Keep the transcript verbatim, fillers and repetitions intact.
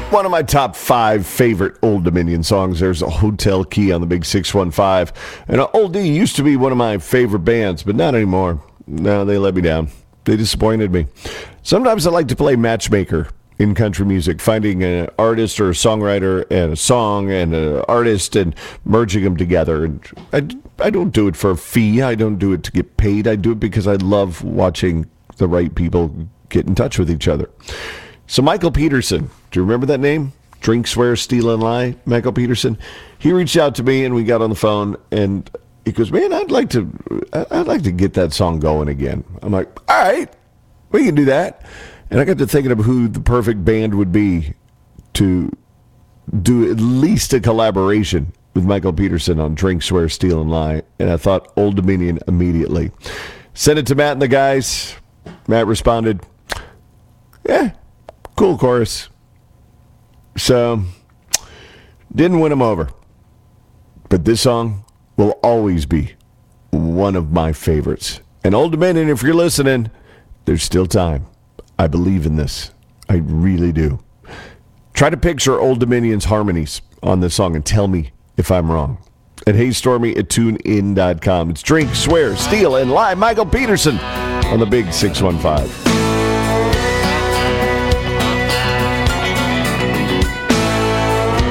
One of my top five favorite Old Dominion songs. There's a Hotel Key on the Big six one five. And Old D used to be one of my favorite bands, but not anymore. No, they let me down. They disappointed me. Sometimes I like to play matchmaker in country music, finding an artist or a songwriter and a song and an artist and merging them together. And I, I don't do it for a fee. I don't do it to get paid. I do it because I love watching the right people get in touch with each other. So Michael Peterson, do you remember that name? Drink, Swear, Steal, and Lie, Michael Peterson. He reached out to me and we got on the phone and he goes, man, I'd like to, I'd like to get that song going again. I'm like, all right, we can do that. And I got to thinking of who the perfect band would be to do at least a collaboration with Michael Peterson on Drink, Swear, Steal, and Lie. And I thought Old Dominion immediately. Sent it to Matt and the guys. Matt responded, yeah, cool chorus. So, didn't win him over. But this song will always be one of my favorites. And Old Dominion, if you're listening, there's still time. I believe in this. I really do. Try to picture Old Dominion's harmonies on this song and tell me if I'm wrong. At Hey Stormy at tune in dot com. It's Drink, Swear, Steal, and Lie. Michael Peterson on the Big six one five.